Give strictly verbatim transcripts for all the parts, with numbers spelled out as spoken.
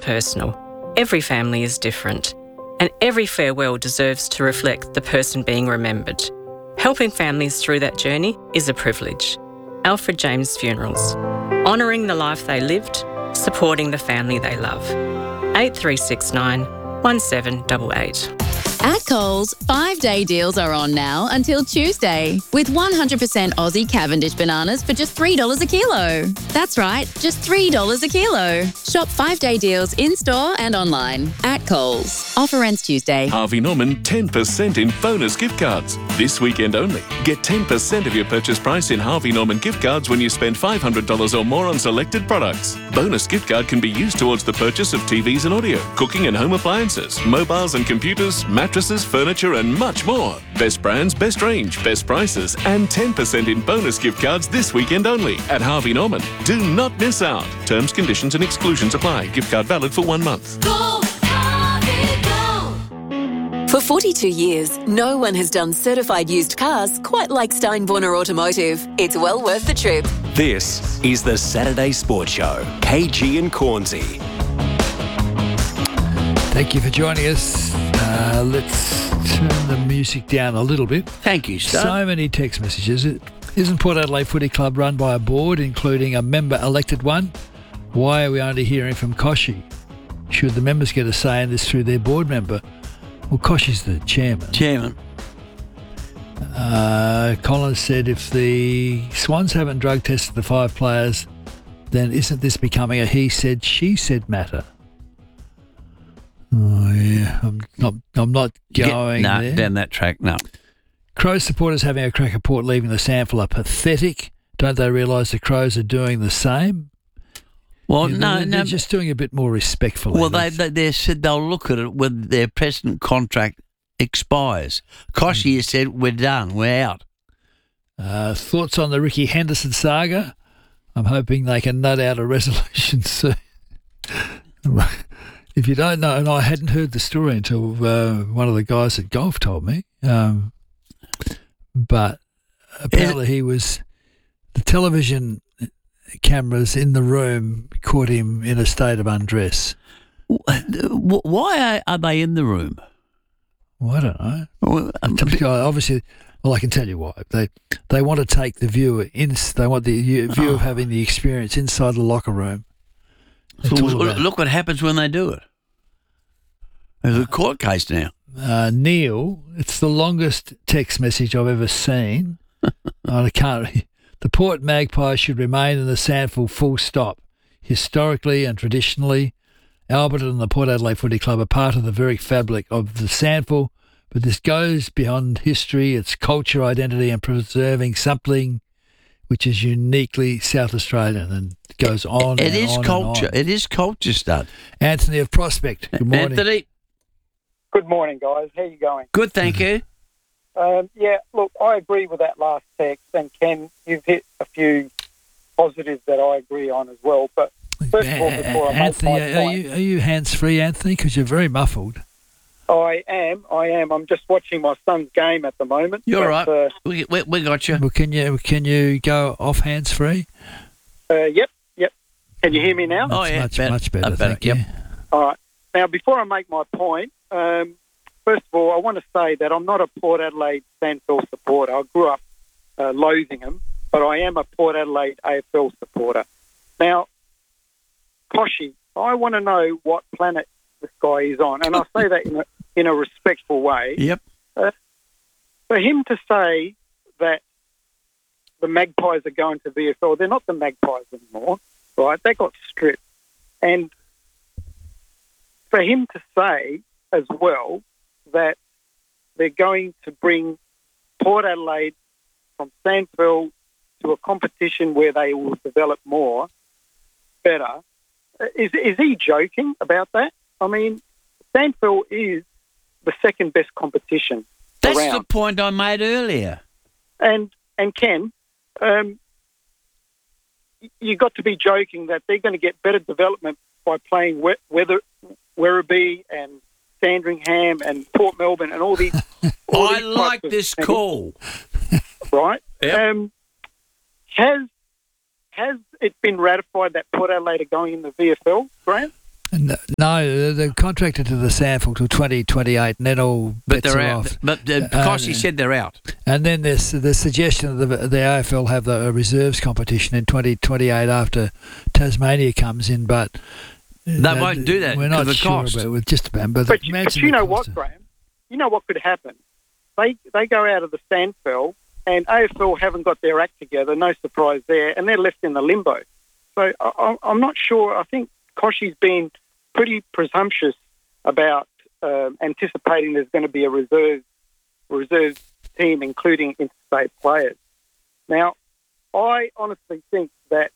personal. Every family is different, and every farewell deserves to reflect the person being remembered. Helping families through that journey is a privilege. Alfred James Funerals. Honouring the life they lived, supporting the family they love. eight three six nine, one seven eight eight. At Coles, five-day deals are on now until Tuesday with one hundred percent Aussie Cavendish bananas for just three dollars a kilo. That's right, just three dollars a kilo. Shop five-day deals in-store and online at Coles. Offer ends Tuesday. Harvey Norman ten percent in bonus gift cards. This weekend only. Get ten percent of your purchase price in Harvey Norman gift cards when you spend five hundred dollars or more on selected products. Bonus gift card can be used towards the purchase of T Vs and audio, cooking and home appliances, mobiles and computers, mattresses, furniture and much more. Best brands, best range, best prices and ten percent in bonus gift cards this weekend only at Harvey Norman. Do not miss out. Terms, conditions and exclusions apply. Gift card valid for one month. Go, Harvey, go! For forty-two years, no one has done certified used cars quite like Steinborner Automotive. It's well worth the trip. This is the Saturday Sports Show. K G and Cornsey. Thank you for joining us. Uh, let's turn the music down a little bit. Thank you, sir. So many text messages. It isn't Port Adelaide Footy Club run by a board, including a member-elected one? Why are we only hearing from Koshy? Should the members get a say in this through their board member? Well, Koshy's the chairman. Chairman. Uh, Collins said if the Swans haven't drug tested the five players, then isn't this becoming a he said, she said matter? Oh, yeah. I'm not, I'm not going Get, no, there. down that track, no. Crows supporters having a crack at Port leaving the SANFL are pathetic. Don't they realise the Crows are doing the same? Well, Yeah, no, they're, no. they're just doing it a bit more respectfully. Well, they, That's- they they said they'll look at it when their present contract expires. Koshy has said, we're done, we're out. Uh, thoughts on the Ricky Henderson saga? I'm hoping they can nut out a resolution soon. If you don't know, and I hadn't heard the story until uh, one of the guys at golf told me, um, but apparently he was, the television cameras in the room caught him in a state of undress. Why are they in the room? Well, I don't know. Well, Obviously, well, I can tell you why. They they want to take the viewer in. They want the view of having the experience inside the locker room. So look what happens when they do it. There's a court case now. Uh, Neil, it's the longest text message I've ever seen. I can't. The Port Magpies should remain in the SANFL full stop. Historically and traditionally, Albert and the Port Adelaide Footy Club are part of the very fabric of the SANFL, but this goes beyond history, its culture, identity and preserving something which is uniquely South Australian and goes on It and is on culture. and on. It is culture, stud. Anthony of Prospect, good morning. Anthony, Good morning, guys. How you going? good, thank you. Um, yeah, look, I agree with that last text, and Ken, you've hit a few positives that I agree on as well. But first of all, before I make Anthony, my are point, you, are you hands-free, Anthony? Because you're very muffled. I am, I am. I'm just watching my son's game at the moment. You're but, right. Uh, We, we, we got you. Well, can you can you go off hands-free? uh, yep, yep. Can you hear me now? Oh, yeah. much, better. much better, Uh, thank yep. you. All right. Now, before I make my point, um, first of all, I want to say that I'm not a Port Adelaide SANFL supporter. I grew up uh, loathing them, but I am a Port Adelaide A F L supporter. Now, Koshy, I want to know what planet this guy is on, and I say that in a, in a respectful way. Yep. Uh, for him to say that the Magpies are going to V F L, they're not the Magpies anymore, right? They got stripped. And for him to say as well that they're going to bring Port Adelaide from SANFL to a competition where they will develop more, better, is is he joking about that? I mean, SANFL is the second best competition That's around. the point I made earlier. And and Ken, um, you got to be joking that they're going to get better development by playing we- Weather, Werribee and Sandringham and Port Melbourne and all these. all I these like types of this things, call. right? Yep. Um, has has it been ratified that Port Adelaide are going in the V F L, Grant? No, no, they're contracted to the Sandford till twenty twenty-eight, and then all But bets they're are out. off. But uh, Koshy Uh, said they're out. And then there's the suggestion that the, the A F L have the reserves competition in twenty twenty-eight after Tasmania comes in, but They uh, won't do that We're because not of the sure cost. about it. With just about, but, But, you- but imagine you the know cost what, of- Graham? You know what could happen? They they go out of the Sandfell, and A F L haven't got their act together. No surprise there, and they're left in the limbo. So I, I, I'm not sure. I think Koshy's been pretty presumptuous about um, anticipating there's going to be a reserve reserve team, including interstate players. Now, I honestly think that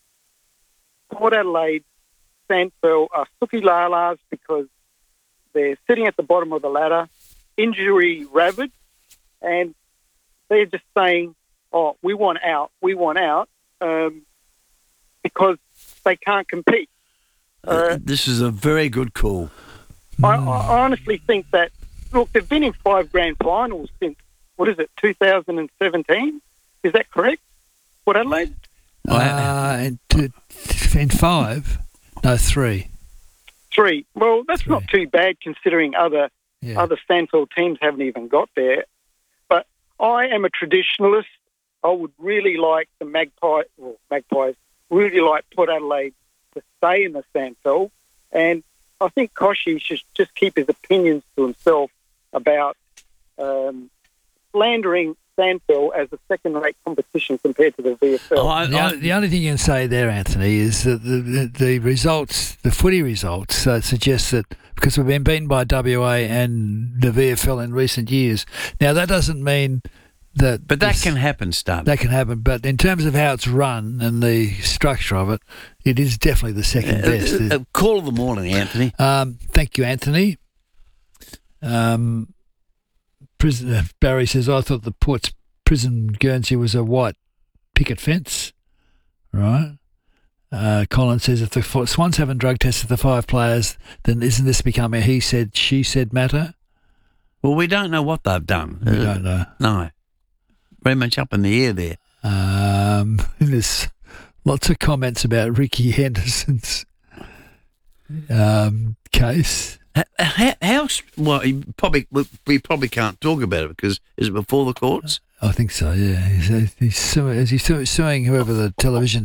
Port Adelaide, Sandfell are sookie lalas because they're sitting at the bottom of the ladder, injury ravaged, and they're just saying, oh, we want out, we want out, um, because they can't compete. Uh, this is a very good call. I, I honestly think that, look, they've been in five grand finals since, what is it, two thousand seventeen? Is that correct? Port Adelaide? Uh, in, t- in five, no, three. Three. Well, that's Three. not too bad considering other Yeah. other Sandfeld teams haven't even got there. But I am a traditionalist. I would really like the Magpie, well, Magpies, really like Port Adelaide to stay in the Sandfeld. And I think Koshy should just keep his opinions to himself about um, slandering Sandfeld as a second-rate competition compared to the V F L. Oh, I, The, I, only, the only thing you can say there, Anthony, is that the, the, the results, the footy results, uh, suggest that because we've been beaten by W A and the V F L in recent years. Now, that doesn't mean that... but that this- can happen, Stud. That can happen, but in terms of how it's run and the structure of it, it is definitely the second best. Uh, uh, call of the morning, Anthony. Um, thank you, Anthony. Um, prisoner Barry says, I thought the Port's prison Guernsey was a white picket fence. Right. Uh, Colin says, if the F- Swans haven't drug tested the five players, then isn't this becoming a he said, she said matter? Well, we don't know what they've done. We Uh, don't know. No. Very much up in the air there. Um, there's lots of comments about Ricky Henderson's um, case. How, how, how well, he probably, we probably can't talk about it because is it before the courts? I think so, yeah. He's, he's suing, is he su- suing whoever the television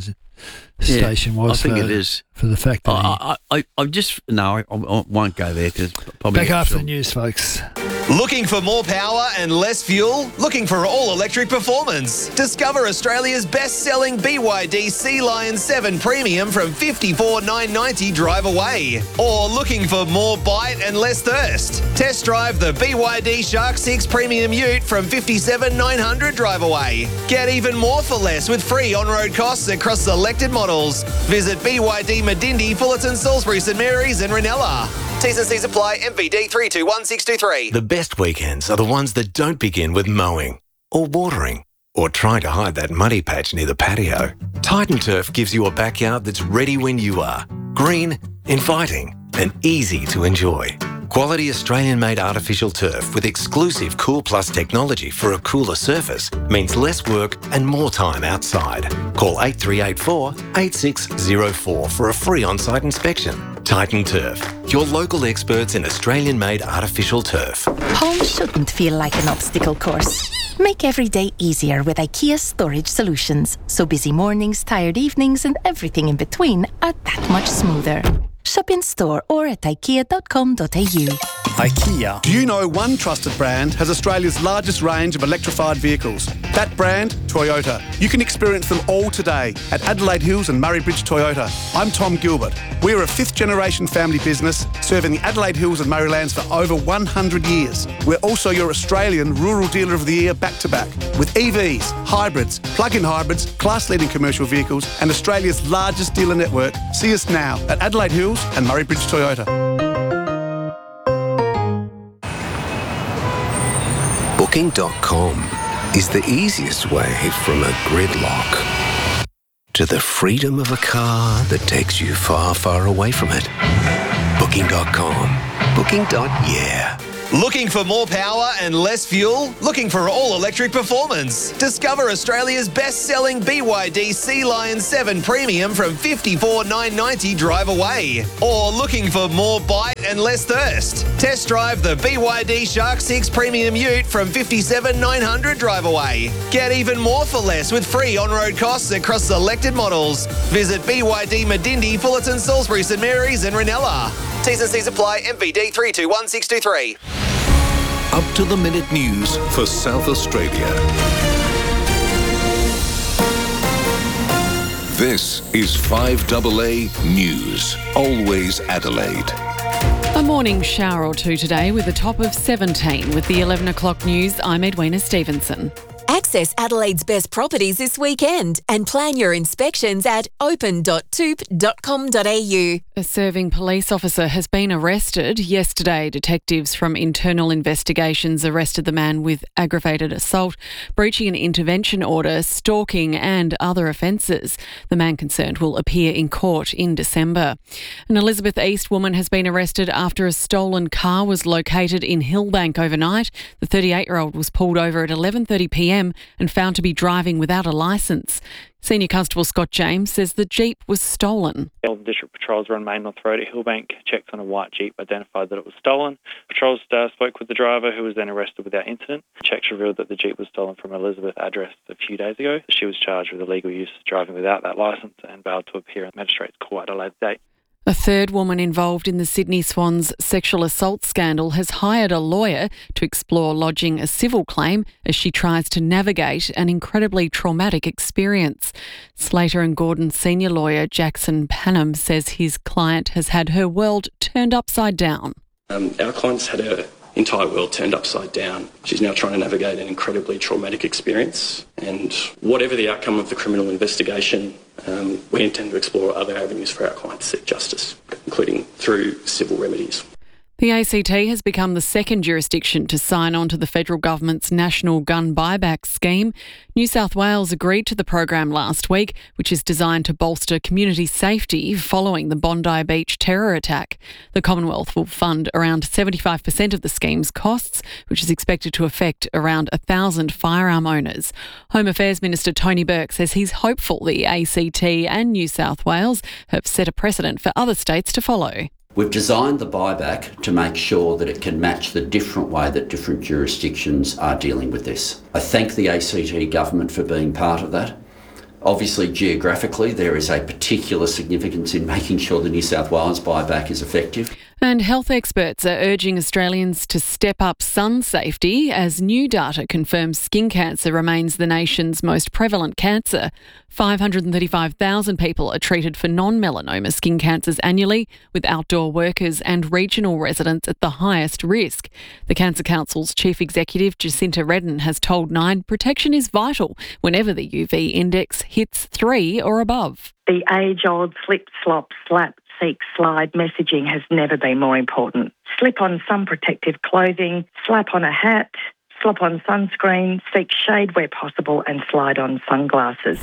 station was I think for, it is. for the fact that he... I, I, I, I just, no, I, I won't go there because probably. Back after the news, folks. Looking for more power and less fuel? Looking for all-electric performance? Discover Australia's best-selling B Y D Sea Lion seven Premium from fifty-four thousand nine hundred ninety dollars drive away. Or looking for more bite and less thirst? Test drive the B Y D Shark six Premium Ute from fifty-seven thousand nine hundred dollars drive away. Get even more for less with free on-road costs across selected models. Visit B Y D Medindi, Fullerton, Salisbury, St Mary's and Ranella. T's and C's apply. M V D three two one six two three. The best weekends are the ones that don't begin with mowing or watering or trying to hide that muddy patch near the patio. Titan Turf gives you a backyard that's ready when you are. Green, inviting and easy to enjoy. Quality Australian-made artificial turf with exclusive Cool Plus technology for a cooler surface means less work and more time outside. Call eight three eight four, eight six zero four for a free on-site inspection. Titan Turf, your local experts in Australian-made artificial turf. Home shouldn't feel like an obstacle course. Make every day easier with IKEA Storage Solutions, so busy mornings, tired evenings and everything in between are that much smoother. Shop in store or at ikea dot com dot a u. IKEA. Do you know one trusted brand has Australia's largest range of electrified vehicles? That brand, Toyota. You can experience them all today at Adelaide Hills and Murray Bridge Toyota. I'm Tom Gilbert. We're a fifth generation family business serving the Adelaide Hills and Murraylands for over one hundred years. We're also your Australian Rural Dealer of the Year back to back with E Vs, hybrids, plug-in hybrids, class-leading commercial vehicles and Australia's largest dealer network. See us now at Adelaide Hills and Murray Bridge Toyota. Booking dot com is the easiest way from a gridlock to the freedom of a car that takes you far, far away from it. Booking dot com. Booking. Yeah. Looking for more power and less fuel? Looking for all-electric performance? Discover Australia's best-selling B Y D Sea Lion seven Premium from fifty-four thousand nine hundred ninety dollars drive away. Or looking for more bite and less thirst? Test drive the B Y D Shark six Premium Ute from fifty-seven thousand nine hundred dollars drive away. Get even more for less with free on-road costs across selected models. Visit B Y D Medindi, Fullerton, Salisbury, St Mary's and Ranella. T's and C's apply. M V D three two one six two three. Up-to-the-minute news for South Australia. This is five A A News. Always Adelaide. A morning shower or two today with a top of seventeen. With the eleven o'clock news, I'm Edwina Stevenson. Access Adelaide's best properties this weekend and plan your inspections at open dot toop dot com dot a u. A serving police officer has been arrested. Yesterday, detectives from Internal Investigations arrested the man with aggravated assault, breaching an intervention order, stalking and other offences. The man concerned will appear in court in December. An Elizabeth East woman has been arrested after a stolen car was located in Hillbank overnight. The thirty-eight-year-old was pulled over at eleven thirty p m and found to be driving without a licence. Senior Constable Scott James says the Jeep was stolen. Eltham District Patrols were on Main North Road at Hillbank, checked on a white Jeep, identified that it was stolen. Patrols uh, spoke with the driver, who was then arrested without incident. Checks revealed that the Jeep was stolen from Elizabeth address a few days ago. She was charged with illegal use, driving without that licence, and bailed to appear at Magistrates Court at a later date. A third woman involved in the Sydney Swans sexual assault scandal has hired a lawyer to explore lodging a civil claim as she tries to navigate an incredibly traumatic experience. Slater and Gordon senior lawyer Jackson Panham says his client has had her world turned upside down. Um, our client's had her entire world turned upside down. She's now trying to navigate an incredibly traumatic experience, and whatever the outcome of the criminal investigation, um, we intend to explore other avenues for our client to seek justice, including through civil remedies. The A C T has become the second jurisdiction to sign on to the federal government's national gun buyback scheme. New South Wales agreed to the program last week, which is designed to bolster community safety following the Bondi Beach terror attack. The Commonwealth will fund around seventy-five percent of the scheme's costs, which is expected to affect around one thousand firearm owners. Home Affairs Minister Tony Burke says he's hopeful the A C T and New South Wales have set a precedent for other states to follow. We've designed the buyback to make sure that it can match the different way that different jurisdictions are dealing with this. I thank the A C T government for being part of that. Obviously, geographically, there is a particular significance in making sure the New South Wales buyback is effective. And health experts are urging Australians to step up sun safety as new data confirms skin cancer remains the nation's most prevalent cancer. five hundred thirty-five thousand people are treated for non-melanoma skin cancers annually, with outdoor workers and regional residents at the highest risk. The Cancer Council's Chief Executive, Jacinta Redden, has told Nine protection is vital whenever the U V index hits three or above. The age-old slip, slop, slap, seek, slide messaging has never been more important. Slip on some protective clothing, slap on a hat, slap on sunscreen, seek shade where possible and slide on sunglasses.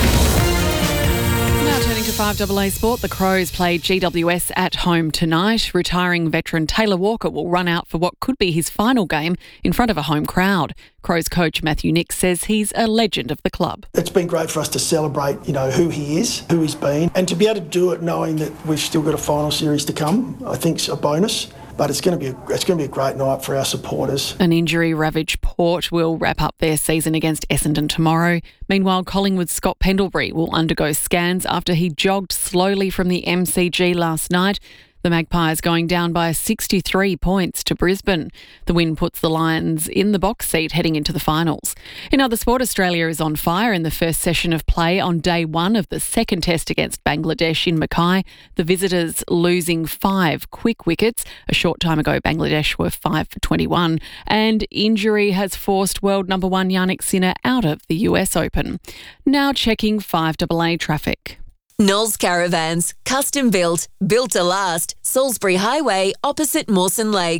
Now turning to five A A Sport, the Crows play G W S at home tonight. Retiring veteran Taylor Walker will run out for what could be his final game in front of a home crowd. Crows coach Matthew Nix says he's a legend of the club. It's been great for us to celebrate, you know, who he is, who he's been, and to be able to do it knowing that we've still got a final series to come, I think is a bonus. But it's going to be a, it's going to be a great night for our supporters. An injury-ravaged Port will wrap up their season against Essendon tomorrow. Meanwhile, Collingwood's Scott Pendlebury will undergo scans after he jogged slowly from the M C G last night. The Magpies going down by sixty-three points to Brisbane. The win puts the Lions in the box seat heading into the finals. In other sport, Australia is on fire in the first session of play on day one of the second test against Bangladesh in Mackay. The visitors losing five quick wickets. A short time ago, Bangladesh were five for twenty-one. And injury has forced world number one Yannick Sinner out of the U S Open. Now checking five A A traffic. Knowles Caravans, custom built, built to last, Salisbury Highway, opposite Mawson Lakes.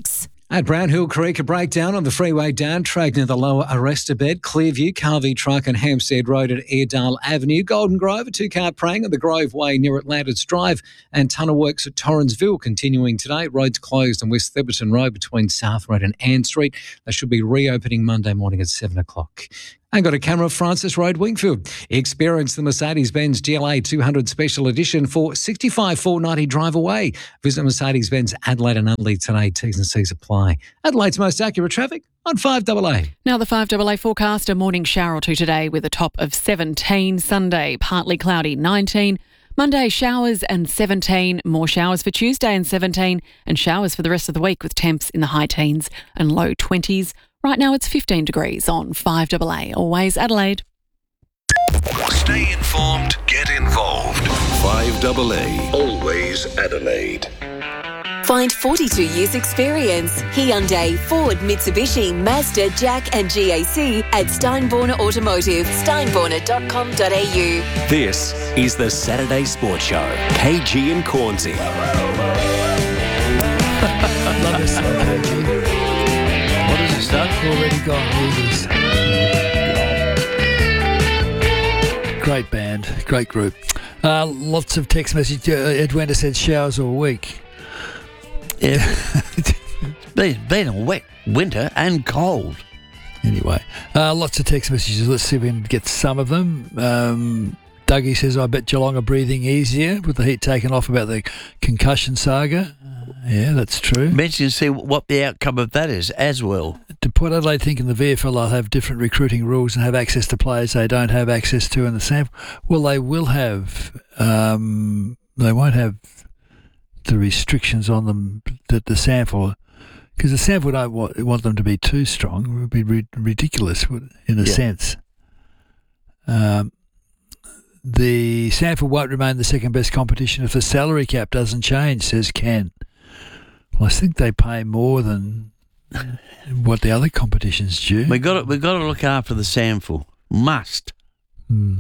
At Brown Hill Creek, a breakdown on the freeway down track near the lower Arrestabed, Clearview, Carvey Truck and Hampstead Road at Airedale Avenue, Golden Grove, a two-car prang at the Grove Way near Atlantis Drive, and tunnel works at Torrensville continuing today. Roads closed on West Theberton Road between South Road and Ann Street. They should be reopening Monday morning at seven o'clock. And got a camera, Francis Road, Wingfield. Experience the Mercedes-Benz G L A two hundred Special Edition for sixty-five thousand four hundred ninety dollars drive away. Visit Mercedes-Benz Adelaide and Adelaide today. T's and C's apply. Adelaide's most accurate traffic on five A A. Now the five A A forecast, a morning shower or two today with a top of seventeen. Sunday, partly cloudy, nineteen. Monday, showers and seventeen. More showers for Tuesday and seventeen. And showers for the rest of the week with temps in the high teens and low twenties. Right now it's fifteen degrees on five A A. Always Adelaide. Stay informed, get involved. five A A. Always Adelaide. Find forty-two years experience. Hyundai, Ford, Mitsubishi, Mazda, Jack and G A C at Steinborner Automotive. steinborner dot com dot a u. This is the Saturday Sports Show. K G and Cornsey. Love this song, K G. What does it start? Already Gone Losers. Great band, great group. Uh, lots of text message. Uh, Edwina said showers all week. Yeah. It's been a wet winter and cold. Anyway, uh, lots of text messages. Let's see if we can get some of them. Um, Dougie says, I bet Geelong are breathing easier with the heat taken off about the concussion saga. Uh, yeah, that's true. Mention and see what the outcome of that is as well. To Port Adelaide thinking the V F L will have different recruiting rules and have access to players they don't have access to in the sample. Well, they will have. Um, they won't have the restrictions on them that the sample, because the sample don't want, want them to be too strong. It would be ri- ridiculous in a Yeah. sense. Um, the sample won't remain the second best competition if the salary cap doesn't change, says Ken. Well, I think they pay more than what the other competitions do. We got to, we got to look after the sample. Must. Hmm.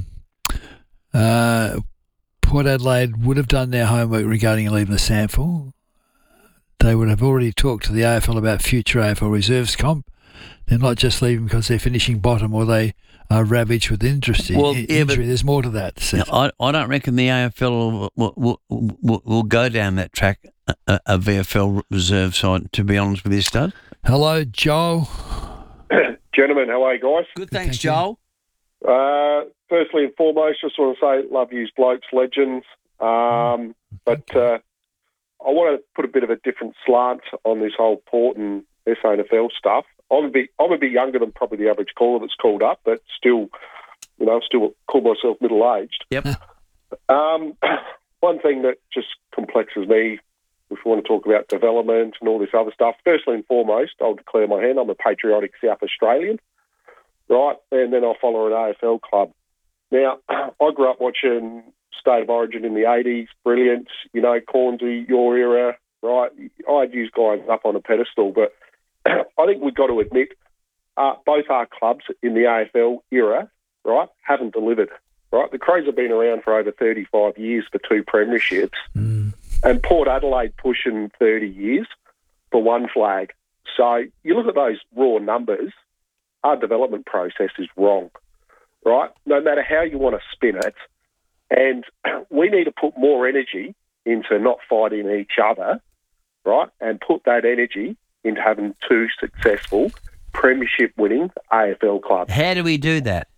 Uh, Port Adelaide would have done their homework regarding leaving the sample. They would have already talked to the A F L about future A F L reserves comp. They're not just leaving because they're finishing bottom or they are ravaged with interest. Well, I- yeah, injury. but- There's more to that. So- I, I don't reckon the A F L will, will, will, will, will go down that track, a, a V F L reserve side, to be honest with you, Stud. Hello, Joel. Gentlemen, how are you guys? Good, thanks, Joel. Uh, firstly and foremost, just want to say love yous blokes, legends. Um, but uh, I want to put a bit of a different slant on this whole Port and S A N F L stuff. I'm a bit, I'm a bit younger than probably the average caller that's called up, but still, you know, still call myself middle-aged. Yep. Um, one thing that just complexes me, if we want to talk about development and all this other stuff, firstly and foremost, I'll declare my hand. I'm a patriotic South Australian, right? And then I'll follow an A F L club. Now, I grew up watching State of Origin in the eighties, brilliant, you know, Cornsey, your era, right? I had you guys up on a pedestal, but I think we've got to admit uh, both our clubs in the A F L era, right, haven't delivered, right? The Crows have been around for over thirty-five years for two premierships, mm. and Port Adelaide pushing thirty years for one flag. So you look at those raw numbers, our development process is wrong, right? No matter how you want to spin it, and we need to put more energy into not fighting each other, right, and put that energy into having two successful premiership-winning A F L clubs. How do we do that?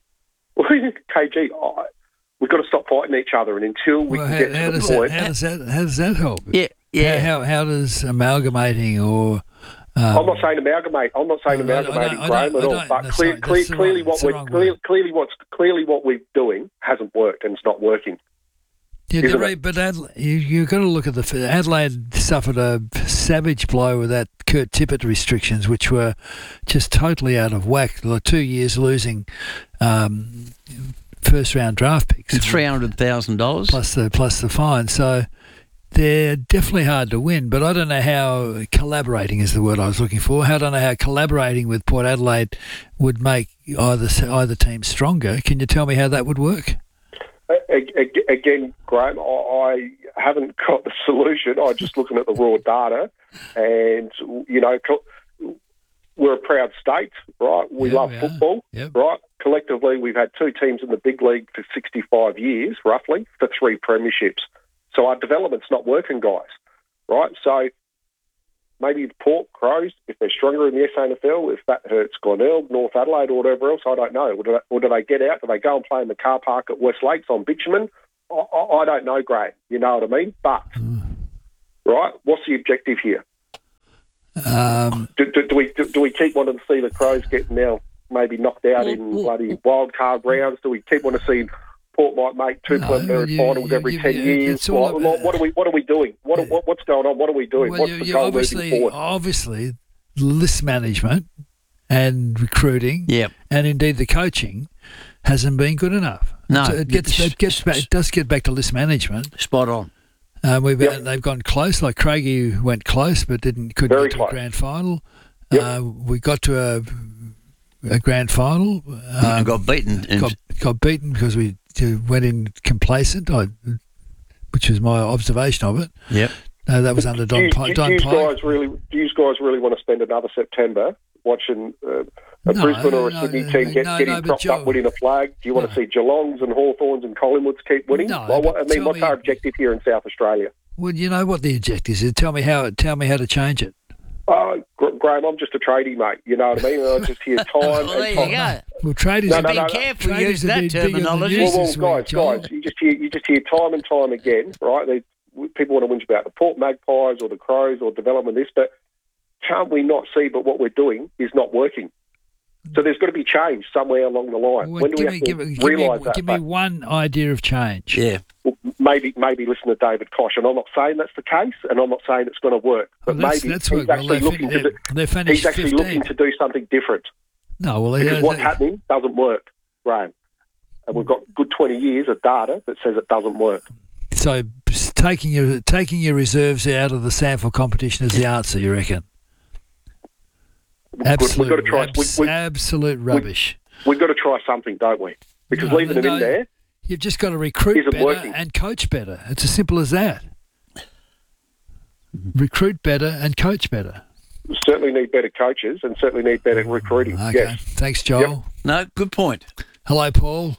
K G, I, we've got to stop fighting each other, and until we Well, can how, get how to the does point... that, how does that how does that help? Yeah, yeah. How how, how does amalgamating or um, I'm not saying amalgamate. I'm not saying I- I- I amalgamating, don't- I Graham, don't- at I all. don't- But no, clear, sorry, clear, that's the clearly, wrong- what that's the we wrong clearly, word. clearly what's clearly what we're doing hasn't worked, and it's not working. Yeah, Isn't right, but Adela- you, you've got to look at the f- Adelaide suffered a savage blow with that Kurt Tippett restrictions, which were just totally out of whack. Like two years losing um, first round draft picks, Three hundred thousand dollars plus the plus the fine. So they're definitely hard to win. But I don't know how collaborating is the word I was looking for. I don't know how collaborating with Port Adelaide would make either either team stronger. Can you tell me how that would work? A- a- Again, Graham, I I haven't got the solution. I'm just looking at the raw data, and you know, co- we're a proud state, right? We Yeah, love we are. football, Yep. right? Collectively, we've had two teams in the big league for sixty-five years, roughly, for three premierships. So our development's not working, guys, right? So maybe the Port Crows, if they're stronger in the S A N F L, if that hurts Glenelg, North Adelaide or whatever else, I don't know. Or do they, or do they get out? Do they go and play in the car park at West Lakes on bitumen? I, I, I don't know, Graham. You know what I mean? But, right, what's the objective here? Um, Do, do, do we do, do we keep wanting to see the Crows get now maybe knocked out in bloody wild card rounds? Do we keep wanting to see Port might make two preliminary you- finals you- every you- ten you- years? it's all What, what, what are we What are we doing? What, what What's going on? What are we doing? well, What's you, the you goal obviously, moving forward? obviously, list management and recruiting, Yep. and indeed the coaching hasn't been good enough. No, So it gets it gets back, it does get back to list management. Spot on. Um, we've they've gone close. Like Craigie went close, but didn't couldn't Very get to close. a grand final. Uh, we got to a, a grand final. Um, And got beaten. And got, got beaten because we uh, went in complacent, I, which was my observation of it. Yep. No, that was under do Don, you, Pi- do, Don you Pike. guys really? Do you guys really want to spend another September watching uh, a No, Brisbane or a no, Sydney no, team get, no, getting no, but propped Joe- up winning a flag? Do you want to see Geelongs and Hawthorns and Collingwoods keep winning? No, well, what, I but mean, tell what's me- our objective here in South Australia? Well, you know what the objective is. Tell me how. Tell me how to change it. Oh, Gr- Graham, I'm just a tradie, mate. You know what I mean? I just hear time Well, and there time. you go. Well, tradies. No, are no, big- no, no. Careful, tradies use are that big- bigger than terminology. news Well, well, this guys, week, Joel. guys, you just hear you just hear time and time again, right? They, people want to whinge about the Port Magpies or the Crows or development this, but can't we not see? But what we're doing is not working. So there's got to be change somewhere along the line. Well, when do give we me, have give, to me- give me, realise that? give me fact? one idea of change. Yeah. Well, maybe maybe listen to David Koch, and I'm not saying that's the case, and I'm not saying it's going to work, but Well, that's- maybe that's he's what- well, actually they looking fin- to do, they finished he's actually fifteen. looking to do something different. No, well, Because yeah, what's they- happening doesn't work, Graham. And we've got good twenty years of data that says it doesn't work. so s- taking your taking your reserves out of the sample competition is the answer, you reckon? Absolute, we've got to try. abs- we, we, absolute rubbish. we've got to try something, don't we? Because No, leaving it no, in there, You've just got to recruit Isn't better working. and coach better. It's as simple as that. Recruit better and coach better. we certainly need better coaches and certainly need better recruiting. Okay. Yes. Thanks, Joel. No, good point. Hello, Paul.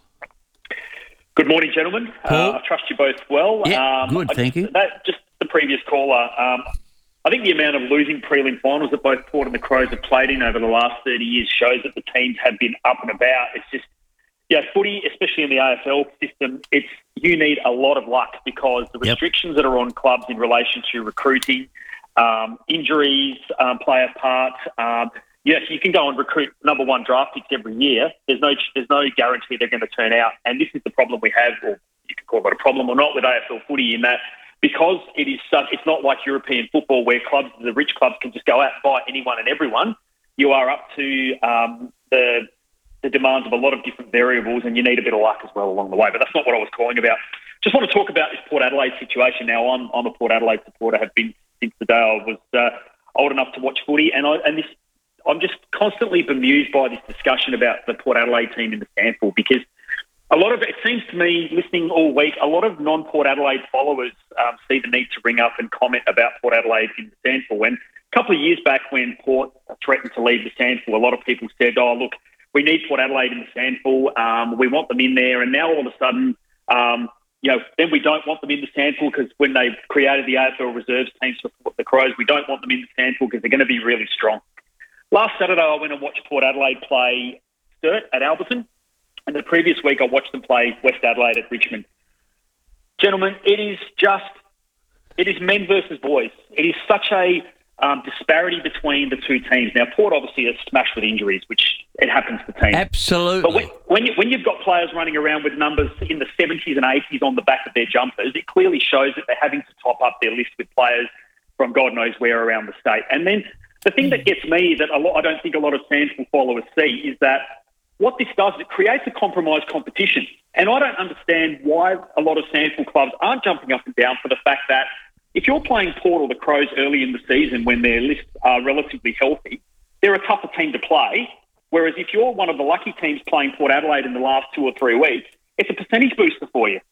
Good morning, gentlemen. Uh, I trust you both well. Yeah, um, good, I thank just, you. That, just the previous caller. Um, I think the amount of losing prelim finals that both Port and the Crows have played in over the last thirty years shows that the teams have been up and about. It's just, yeah, footy, especially in the A F L system, it's you need a lot of luck because the Yep. restrictions that are on clubs in relation to recruiting, um, injuries um, play a part. Um, yes, you can go and recruit number one draft picks every year. There's no there's no guarantee they're going to turn out, and this is the problem we have, or you can call it a problem or not, with A F L footy in that because it is such. It's not like European football where clubs, the rich clubs, can just go out and buy anyone and everyone. You are up to um, the the demands of a lot of different variables, and you need a bit of luck as well along the way. But that's not what I was calling about. Just want to talk about this Port Adelaide situation. Now, I'm I'm a Port Adelaide supporter. Have been since the day I was uh, old enough to watch footy, and I and this I'm just constantly bemused by this discussion about the Port Adelaide team in the sample because a lot of it seems to me, listening all week, a lot of non-Port Adelaide followers um, see the need to ring up and comment about Port Adelaide in the sample. And a couple of years back, when Port threatened to leave the sample, a lot of people said, "Oh, look, we need Port Adelaide in the sample. Um, we want them in there." And now all of a sudden, um, you know, then we don't want them in the sample because when they created the A F L reserves teams for the Crows, we don't want them in the sample because they're going to be really strong. Last Saturday, I went and watched Port Adelaide play Sturt at Alberton, and the previous week I watched them play West Adelaide at Richmond. Gentlemen, it is just, it is men versus boys. It is such a um, disparity between the two teams. Now, Port obviously is smashed with injuries, which it happens to teams. Absolutely. But when, when, you, when you've got players running around with numbers in the seventies and eighties on the back of their jumpers, it clearly shows that they're having to top up their list with players from God knows where around the state. And then the thing that gets me that a lot, I don't think a lot of sample followers see is that what this does is it creates a compromised competition. And I don't understand why a lot of sample clubs aren't jumping up and down for the fact that if you're playing Port or the Crows early in the season when their lists are relatively healthy, they're a tougher team to play. Whereas if you're one of the lucky teams playing Port Adelaide in the last two or three weeks, it's a percentage booster for you.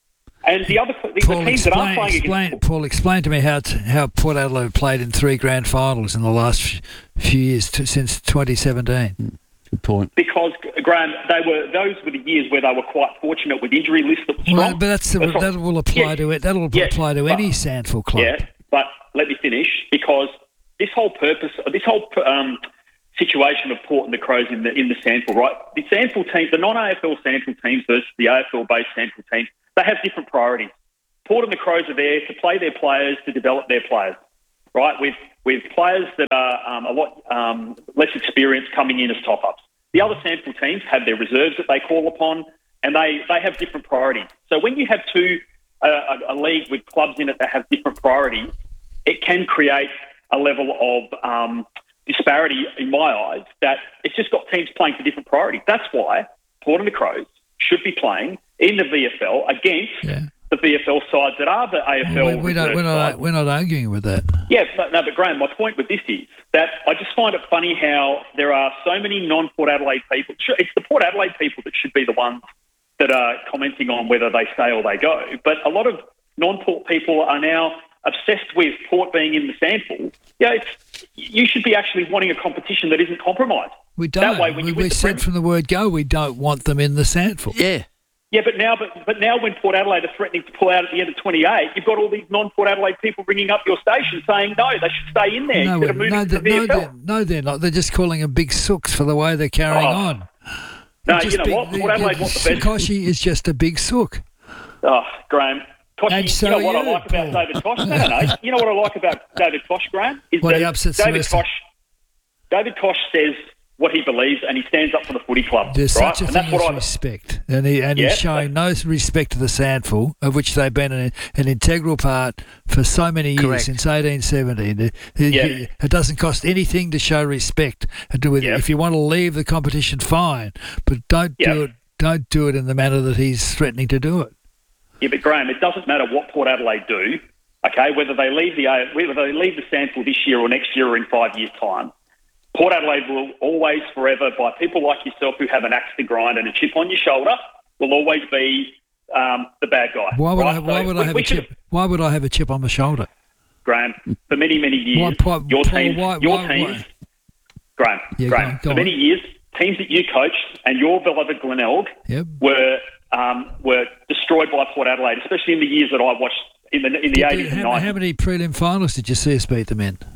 And the other the, Paul, the teams explain, that are playing explain, against Paul, explain to me how t- how Port Adelaide played in three grand finals in the last f- few years t- since twenty seventeen. Good point. Because, Graham, they were those were the years where they were quite fortunate with injury lists that were strong. Well, but that's the, That's that will apply yeah, to it. That will yeah, apply to but- any Sandford club. Yeah, but let me finish, because this whole purpose, this whole um, situation of Port and the Crows in the in the Sandford, right? The Sandford teams, the non-A F L Sandford teams versus the A F L-based Sandford teams, they have different priorities. Port and the Crows are there to play their players, to develop their players, right? With with players that are um, a lot um, less experienced coming in as top-ups. The other Sandford teams have their reserves that they call upon, and they, they have different priorities. So when you have two uh, a, a league with clubs in it that have different priorities, it can create a level of um, disparity in my eyes that it's just got teams playing for different priorities. That's why Port and the Crows should be playing in the V F L against Yeah. the V F L sides that are the A F L. We, we don't, we're, reserve not, sides. we're not arguing with that. Yeah, but, no, but Graham, my point with this is that I just find it funny how there are so many non-Port Adelaide people. It's the Port Adelaide people that should be the ones that are commenting on whether they stay or they go. But a lot of non-Port people are now obsessed with Port being in the Sandford. Yeah, it's, you should be actually wanting a competition that isn't compromised. We don't. That way, when we you win we the said Prem- from the word go, we don't want them in the Sandford. Yeah. Yeah, but now, but, but now when Port Adelaide are threatening to pull out at the end of twenty-eight, you've got all these non-Port Adelaide people ringing up your station saying, no, they should stay in there No, instead of moving no, to the they- no, V F L. they're, no, they're not. They're just calling them big sooks for the way they're carrying Oh. on. No, They're you just know big- what? Port they're- Adelaide want the best. Koshi is just a big sook. Oh, Graham. Kosh, And you so know what are I you, like about Paul. David Kosh? No, no, no. You know what I like about David Kosh, Graham? Is Well, he that upsets David the Kosh, David Kosh says what he believes and he stands up for the footy club. There's right? such a and thing that's what as I respect, and, he, and Yeah, he's showing no respect to the Sandford, of which they've been an, an integral part for so many years, Correct. since eighteen seventeen. It, it- Yeah. it doesn't cost anything to show respect. And do it. Yeah. If you want to leave the competition, fine, but don't Yeah. do it. Don't do it in the manner that he's threatening to do it. Yeah, but Graham, it doesn't matter what Port Adelaide do, okay, whether they leave the A- whether they leave the Sandford this year or next year or in five years' time. Port Adelaide will always, forever, by people like yourself who have an axe to grind and a chip on your shoulder, will always be um, the bad guy. Why would right? I? Why So would we- I have we a should- chip? Why would I have a chip on my shoulder? Graham, for many, many years, Why- Paul- your Paul, teams, why- your why- teams, why- Graham, Yeah, Graham, go on, go for on. many years, teams that you coached and your beloved Glenelg Yep. were um, were destroyed by Port Adelaide, especially in the years that I watched in the in the Did- eighties and how, nineties. how many prelim finals did you see us beat them in?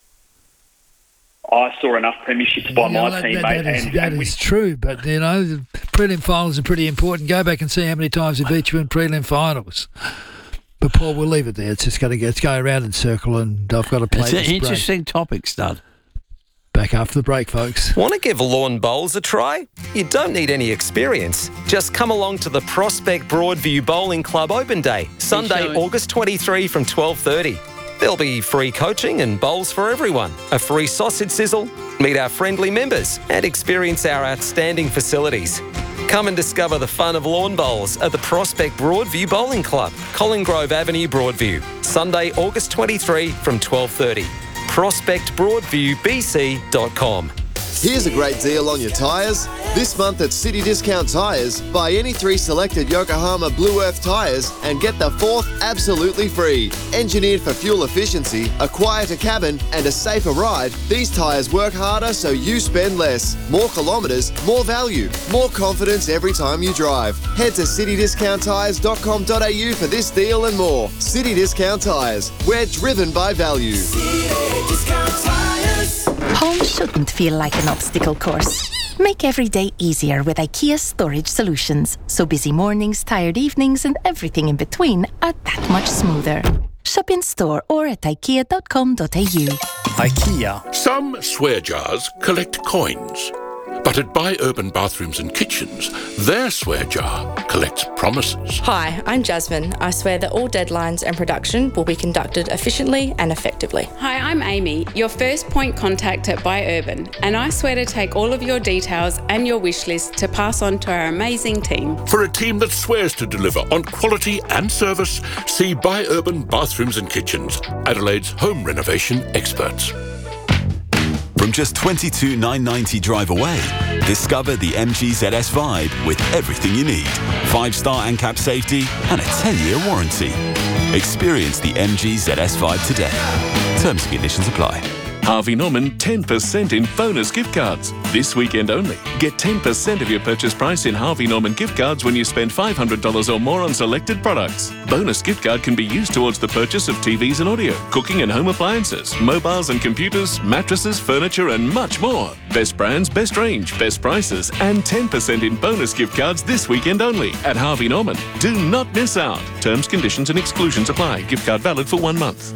I saw enough premierships by Yeah, my that, team, that- mate. that is, and, that and we- is true, but you know, the prelim finals are pretty important. Go back and see how many times we beat you in prelim finals. But Paul, we'll leave it there. It's just going to get it's going around in circle, and I've got to play It's an this break. interesting topic, Stud. Back after the break, folks. Want to give lawn bowls a try? You don't need any experience. Just come along to the Prospect Broadview Bowling Club Open Day, Sunday, showing? August twenty-third from twelve thirty. There'll be free coaching and bowls for everyone, a free sausage sizzle, meet our friendly members and experience our outstanding facilities. Come and discover the fun of lawn bowls at the Prospect Broadview Bowling Club, Colin Grove Avenue, Broadview, Sunday, August twenty-third from twelve thirty. prospect broadview b c dot com. Here's a great deal on your tyres. This month at City Discount Tyres, buy any three selected Yokohama Blue Earth tyres and get the fourth absolutely free. Engineered for fuel efficiency, a quieter cabin and a safer ride, these tyres work harder so you spend less. More kilometres, more value, more confidence every time you drive. Head to city discount tyres dot com dot a u for this deal and more. City Discount Tyres, we're driven by value. Home shouldn't feel like an obstacle course. Make every day easier with IKEA Storage Solutions, so busy mornings, tired evenings and everything in between are that much smoother. Shop in store or at ikea dot com dot a u. IKEA. Some swear jars collect coins. But at Buy Urban Bathrooms and Kitchens, their swear jar collects promises. Hi, I'm Jasmine. I swear that all deadlines and production will be conducted efficiently and effectively. Hi, I'm Amy, your first point contact at Buy Urban, and I swear to take all of your details and your wish list to pass on to our amazing team. For a team that swears to deliver on quality and service, see Buy Urban Bathrooms and Kitchens, Adelaide's home renovation experts. From just twenty-two thousand nine hundred ninety drive away, discover the M G Z S Vibe with everything you need. Five-star ANCAP safety and a ten-year warranty. Experience the M G Z S Vibe today. Terms and conditions apply. Harvey Norman ten percent in bonus gift cards. This weekend only. Get ten percent of your purchase price in Harvey Norman gift cards when you spend five hundred dollars or more on selected products. Bonus gift card can be used towards the purchase of T Vs and audio, cooking and home appliances, mobiles and computers, mattresses, furniture and much more. Best brands, best range, best prices and ten percent in bonus gift cards this weekend only at Harvey Norman. Do not miss out. Terms, conditions and exclusions apply. Gift card valid for one month.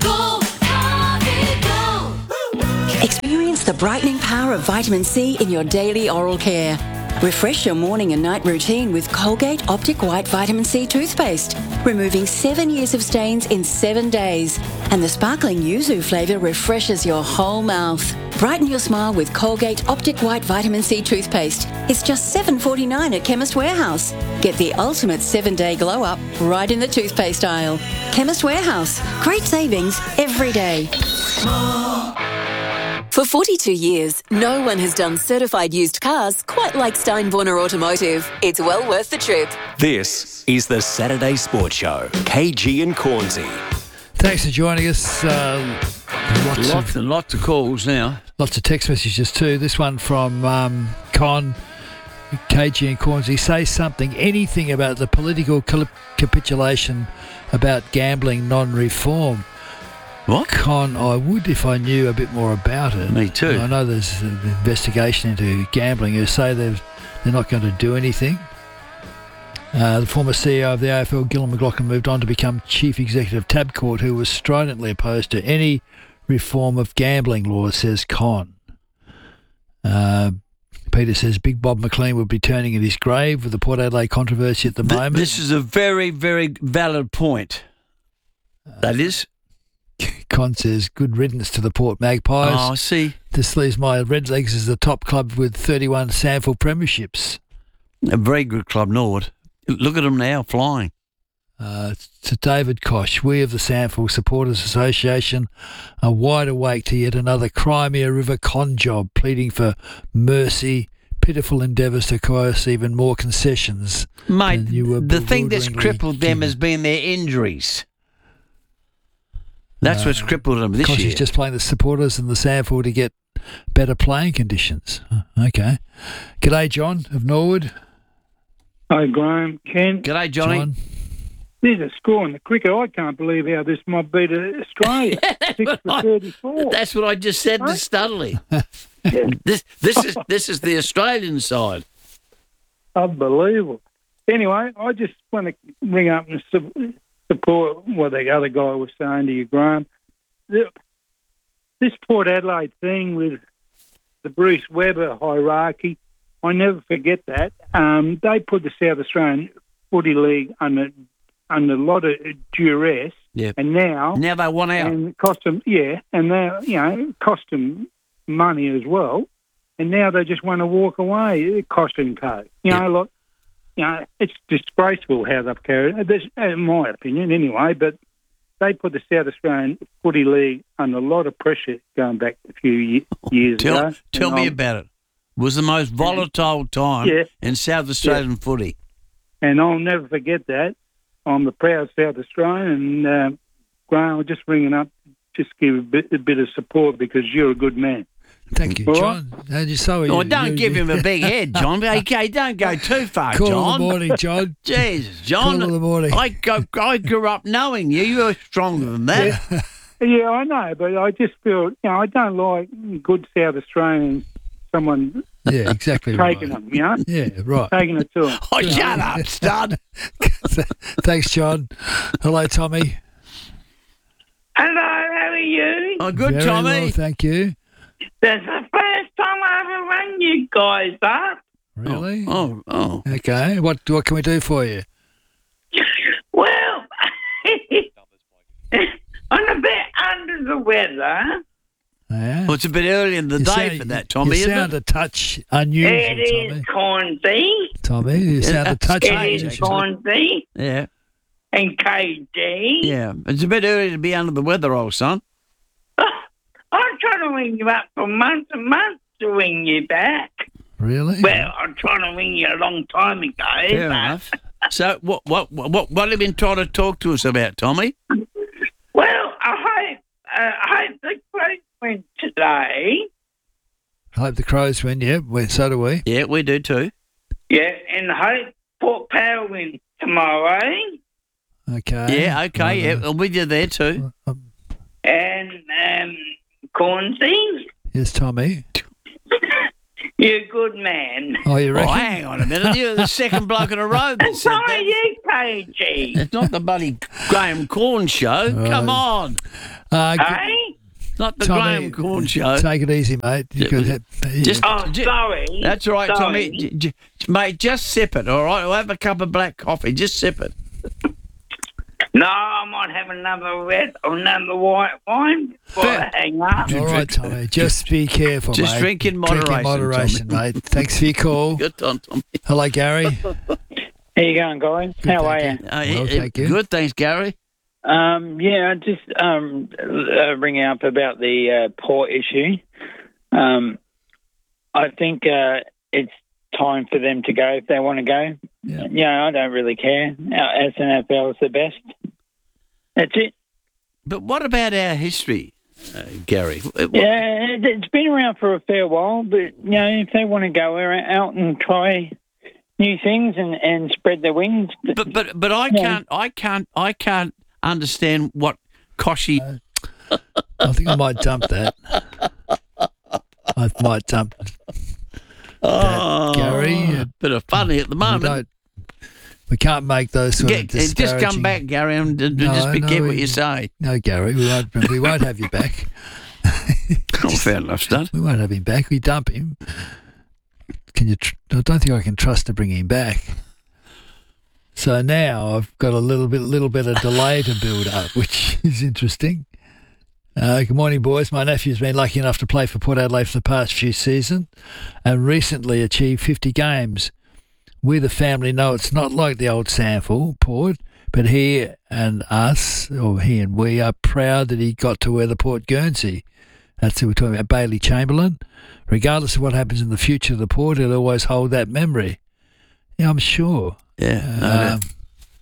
Experience the brightening power of vitamin C in your daily oral care. Refresh your morning and night routine with Colgate Optic White Vitamin C toothpaste, removing seven years of stains in seven days. And the sparkling yuzu flavour refreshes your whole mouth. Brighten your smile with Colgate Optic White Vitamin C toothpaste. It's just seven dollars forty-nine at Chemist Warehouse. Get the ultimate seven-day glow-up right in the toothpaste aisle. Chemist Warehouse. Great savings every day. For forty-two years, no one has done certified used cars quite like Steinborner Automotive. It's well worth the trip. This is the Saturday Sports Show. K G and Cornsey. Thanks for joining us. Uh, lots, Lots of, and lots of calls now. lots of text messages too. This one from um, Con, K G and Cornsey. Say something, anything about the political cap- capitulation about gambling non-reform. What? Con, I would if I knew a bit more about it. Me too. I know there's an investigation into gambling who say they've, they're not going to do anything. Uh, the former C E O of the A F L, Gillon McLachlan, moved on to become Chief Executive of Tabcorp, who was stridently opposed to any reform of gambling laws, says Con. Uh, Peter says Big Bob McLean would be turning in his grave with the Port Adelaide controversy at the Th- moment. This is a very, very valid point. That is. Con says, good riddance to the Port Magpies. Oh, I see. This leaves my Redlegs as the top club with thirty-one SANFL premierships. A very good club, Nord. Look at them now, flying. Uh, to David Koch, we of the SANFL Supporters Association are wide awake to yet another Crimea River con job, pleading for mercy, pitiful endeavours to coerce even more concessions. Mate, than you were the thing that's bewilderingly crippled them given. has been their injuries. That's Uh, what's crippled them this Koch year. is just playing the supporters and the SANFL to get better playing conditions. Uh, Okay. G'day, John of Norwood. Hi, Graham. Ken. G'day, Johnny. John. There's a score in the cricket. I can't believe how this might beat Australia. Six for thirty-four. That's what I just said to Studley. this, this is this is the Australian side. Unbelievable. Anyway, I just want to ring up and su- support what the other guy was saying to you, Graham. The, this Port Adelaide thing with the Bruce Webber hierarchy, I never forget that. Um, they put the South Australian Footy League under under a lot of duress, Yeah. and now Now they want out. and it cost them, yeah, and now you know it cost them money as well, and now they just want to walk away. It cost them co. You know, like you know, it's disgraceful how they've carried it. This, in my opinion, anyway. But they put the South Australian Footy League under a lot of pressure going back a few ye- years Tell, ago. tell And me I'm- about it. It was the most volatile time Yeah. in South Australian footy. And I'll never forget that. I'm the proud South Australian, and uh, Graham, I'm just ringing up, just give a bit, a bit of support because you're a good man. Thank you, All John. And you, so Oh, you, don't you- give him a big head, John. Okay, don't go too far, Call John. of the morning, John. Jesus, John. Call of the morning. I, go, I grew up knowing you. You were stronger than that. Yeah, I know, but I just feel, you know, I don't like good South Australians, someone Yeah, exactly taking right. them, you know? Yeah, right. Taking it to them. Oh, shut up, stud. Thanks, John. Hello, Tommy. Hello, how are you? Oh, good, Very Tommy. well, thank you. That's the first time I ever rang you guys up. Really? Oh, oh. Okay. What what can we do for you? Well, I'm a bit under the weather. Yeah. Well, it's a bit early in the You day sound- for that, Tommy, You isn't sound it? a touch unusual, It is Cornsey. Tommy. Tommy, you sound a touch It unusual. is Cornsey Yeah, and K D. yeah. It's a bit early to be under the weather, old son. I'm trying to to ring you up for months and months to ring you back. Really? Well, I'm trying to ring you a long time ago. Fair but- enough. So, what, what, what, what have you been trying to talk to us about, Tommy? Well, I hope, uh, I hope the Crows win today. I hope the Crows win, yeah. Well, so do we. Yeah, we do too. Yeah, and I hope Port Power wins tomorrow. Okay. Yeah, okay, yeah, I'm with you there too. And um, Cornsey, Yes, Tommy. you're a good man. Oh, you reckon? Oh, hang on a minute. You're the second bloke in a row that And said so are that. you, K G. It's not the bloody Graham Corn show. Come Right. on. Uh, g- Hey? It's not the Tommy, Graham Corn show. Take it easy, mate. You could have- Just, Oh, ju- sorry. That's all right, Sorry. Tommy. J- j- mate, just sip it, all right? I'll have a cup of black coffee. Just sip it. No, I might have another red or another white wine before I hang up. All right, Tommy. Just be careful, Just mate. drink in moderation, moderation, Tommy. mate. Thanks for your call. Good on, Tommy. Hello, Gary. How you going, guys? How are you? Uh, Well, eh, thank you. Good, thanks, Gary. Um, yeah, just um, uh, ringing up about the uh, port issue. Um, I think uh, it's time for them to go if they want to go. Yeah. Yeah, I don't really care. Our S N F L is the best. That's it. But what about our history, uh, Gary? What- Yeah, it- it's been around for a fair while, but you know, if they want to go out and try new things and, and spread their wings, But but but I Yeah. can't I can't I can't understand what Koshy. I think I might dump that. I might dump Oh, Gary, uh, bit of funny at the we, moment. don't, we can't make those sort Get, of just disparaging... come back, Gary, and d- d- No, just be no, careful we- what you say. No, Gary, we won't, we won't have you back. Oh, fair enough, stud. We won't have him back. We dump him. Can you? Tr- I don't think I can trust to bring him back. So now I've got a little bit, little bit of delay to build up, which is interesting. Uh, good morning, boys. My nephew's been lucky enough to play for Port Adelaide for the past few seasons, and recently achieved fifty games. We, the family, know it's not like the old Sandford Port, but he and us, or he and we, are proud that he got to wear the Port Guernsey. That's who we're talking about, Bailey Chamberlain. Regardless of what happens in the future of the Port, he'll always hold that memory. Yeah, I'm sure. Yeah. no, no. Um,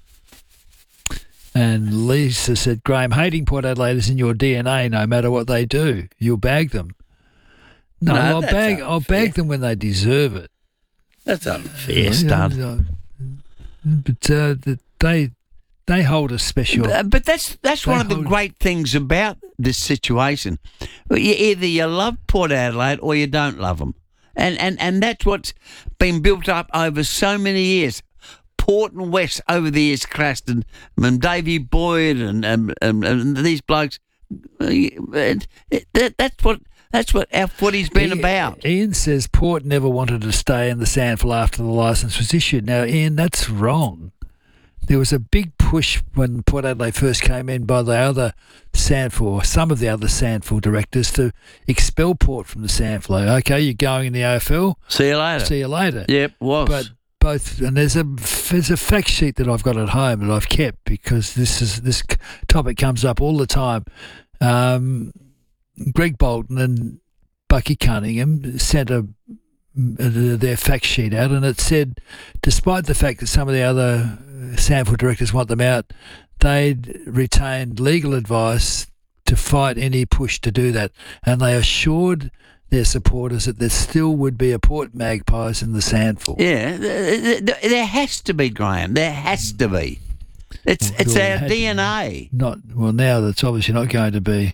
and Lisa said, Graham, hating Port Adelaide is in your D N A no matter what they do. You'll bag them. No, No, I'll that's bag I'll unfair. bag them when they deserve it. That's unfair, Yeah, stud. yeah, But uh, th- they they hold a special. But, but that's that's They one of the hold- great things about this situation. You, either you love Port Adelaide or you don't love them, and and and that's what's been built up over so many years. Port and West over the years crashed, and, and Davey Boyd and, and, and, and these blokes. uh, it- it- that, that's what that's what our footy's been Ian- about. Ian says Port never wanted to stay in the Sandford after the licence was issued. Now, Ian, that's wrong. There was a big push when Port Adelaide first came in by the other Sandford, or some of the other Sandford directors, to expel Port from the Sandford. Okay, you're going in the A F L. See you later. See you later. Yep, was. But both, and there's a there's a fact sheet that I've got at home that I've kept because this is this c- topic comes up all the time. Um, Greg Bolton and Bucky Cunningham sent a their fact sheet out, and it said, despite the fact that some of the other Sandford directors want them out, they'd retained legal advice to fight any push to do that, and they assured their supporters that there still would be a Port Magpies in the Sandford. Yeah, th- th- there has to be, Graham. There has to be. It's Well, it's there our had D N A. Not well now. That's obviously not going to be.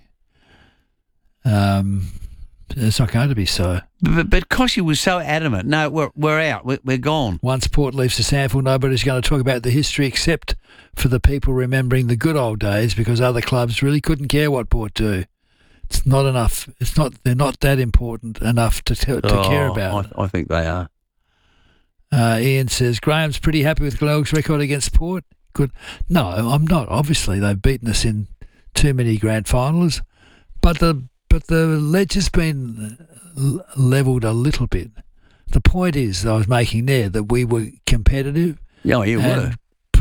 Um, it's not going to be so. But, but Koshy was so adamant. No, we're we're out. We're, we're gone. Once Port leaves the Sandford, nobody's going to talk about the history except for the people remembering the good old days, because other clubs really couldn't care what Port do. It's not enough. It's not. They're not that important enough to to, to care Oh, about. I, I think they are. Uh, Ian says Graham's pretty happy with Glenelg's record against Port. Good. No, I'm not. Obviously, they've beaten us in too many grand finals, but the but the ledge has been l- levelled a little bit. The point is, I was making there that we were competitive. Yeah, you and were.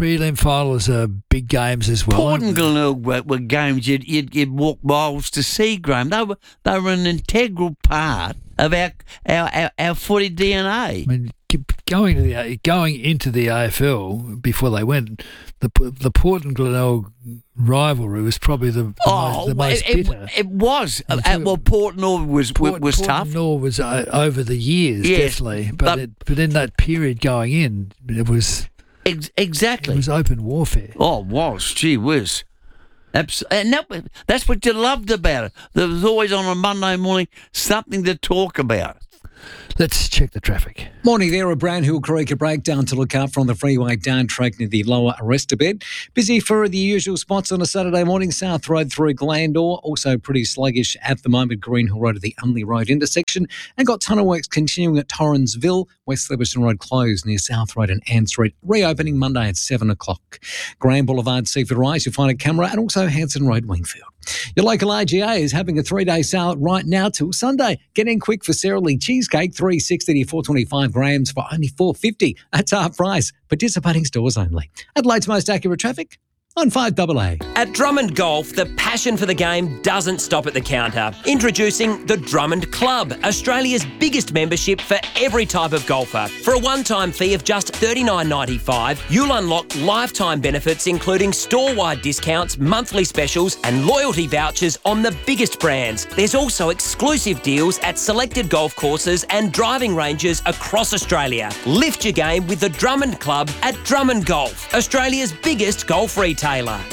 prelim finals are big games as well. Port and Glenelg were, were games you'd, you'd, you'd walk miles to see, Graham. They were they were an integral part of our our, our, our footy D N A. I mean, going to the going into the A F L before they went, the the Port and Glenelg rivalry was probably the, the oh, most, the most it, bitter. It, it was. Uh, well, Port Norwood was Port, was Port tough. Norwood was uh, over the years, Yes, definitely. But but- it, but in that period going in, it was Ex- exactly. it was open warfare. Oh, it was. Gee whiz. Abs- and that, was- that's what you loved about it. There was always on a Monday morning something to talk about. Let's check the traffic. Morning there, a Brown Hill Creek, a breakdown to look out from the freeway down track near the lower Arrestor bed. Busy for the usual spots on a Saturday morning, South Road through Glandore. Also pretty sluggish at the moment, Green Hill Road at the Unley Road intersection. And got tunnel works continuing at Torrensville, West Lewiston Road closed near South Road and Ann Street, reopening Monday at seven o'clock. Graham Boulevard, Seaford Rise, you'll find a camera, and also Hanson Road, Wingfield. Your local A G A is having a three-day sale right now till Sunday. Get in quick for Sara Lee cheesecake, three sixty to four twenty-five grams for only four fifty. That's half price. Participating stores only. Adelaide's most accurate traffic on five double A. At Drummond Golf, the passion for the game doesn't stop at the counter. Introducing the Drummond Club, Australia's biggest membership for every type of golfer. For a one-time fee of just thirty-nine ninety-five, you'll unlock lifetime benefits including store-wide discounts, monthly specials and loyalty vouchers on the biggest brands. There's also exclusive deals at selected golf courses and driving ranges across Australia. Lift your game with the Drummond Club at Drummond Golf, Australia's biggest golf retailer.